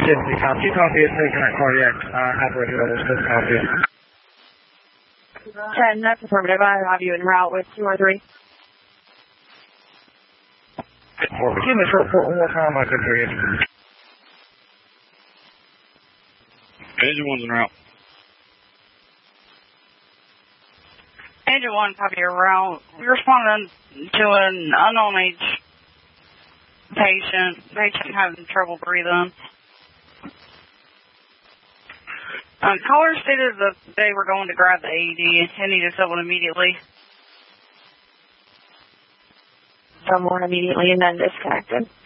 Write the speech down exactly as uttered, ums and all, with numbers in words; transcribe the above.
Gypsy, copy. Copy is taken at cardiac. Uh, operator level six, copy. ten, that's affirmative. I have you en route with two or three. Give me short port one more time, I couldn't hear you. Engine one's en route. Engine one, copy your route. You're responding to an unknown age patient. Patient having trouble breathing. Um, caller stated that they were going to grab the A E D and needed someone immediately. Someone immediately and then disconnected.